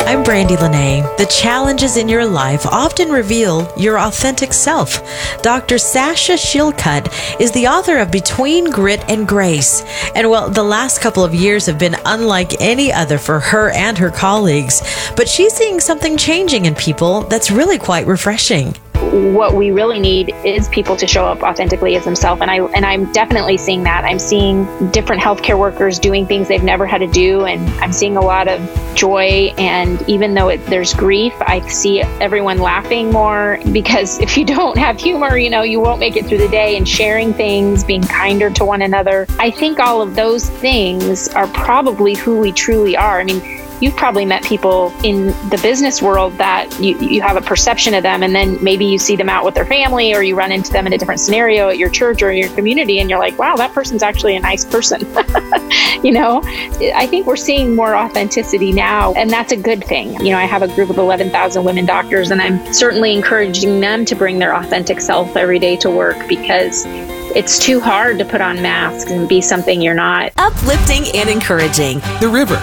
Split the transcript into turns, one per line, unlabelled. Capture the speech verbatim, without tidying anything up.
I'm Brandy Lene. The challenges in your life often reveal your authentic self. Doctor Sasha Shillcutt is the author of Between Grit and Grace. And well, the last couple of years have been unlike any other for her and her colleagues. But she's seeing something changing in people that's really quite refreshing.
What we really need is people to show up authentically as themselves. And I and I'm definitely seeing that. I'm seeing different healthcare workers doing things they've never had to do. And I'm seeing a lot of joy. And even though it, there's grief, I see everyone laughing more, because if you don't have humor, you know, you won't make it through the day. And sharing things, being kinder to one another. I think all of those things are probably who we truly are. I mean, you've probably met people in the business world that you, you have a perception of them, and then maybe you see them out with their family, or you run into them in a different scenario at your church or your community, and you're like, wow, that person's actually a nice person. You know, I think we're seeing more authenticity now, and that's a good thing. You know, I have a group of eleven thousand women doctors, and I'm certainly encouraging them to bring their authentic self every day to work, because it's too hard to put on masks and be something you're not.
Uplifting and encouraging.
The River